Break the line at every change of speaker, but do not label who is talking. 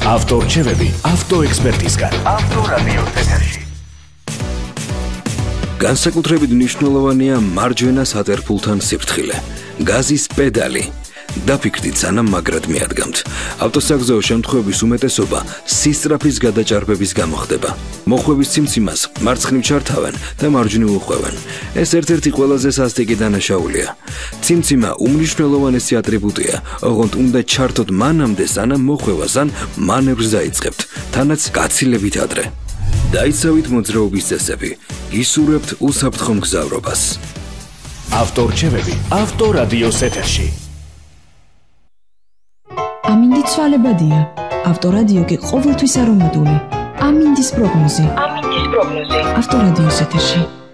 ავტორჩევები ავტოექსპერტისგან. ავტორადიოს ეთერში.
განსაკუთრებით მნიშვნელოვანია მარჯვენა სატერფულთან სიფრთხილე. გაზის პედალი. დაფიქრდით, სანამ მაგრად მიადგამთ. ავტოსაგზაო შემთხვევების უმეტესობა სისწრაფის გადაჭარბების გამო ხდება. მოხვევის ციმციმას მარცხნივ ჩართავენ და მარჯვნივ უხვევენ. ეს ერთ-ერთი ყველაზე სასტიკი დანაშაულია. ციმციმა უმნიშვნელოვანესი ატრიბუტია, ოღონდ უნდა ჩართოთ მანამდე, სანამ მოხვევას ან მანევრს დაიწყებთ, თანაც გაცილებით ადრე. დაიცავით მოძრაობის წესები, გისურვებთ უსაფრთხო მგზავრობას.
ავტორჩევები ავტორადიოს ეთერში.
ამინდი ცვალებადია. ავტორადიო კი ყოველთვის არომატული. ამინდის პროგნოზი. ავტორადიოს ეთერში.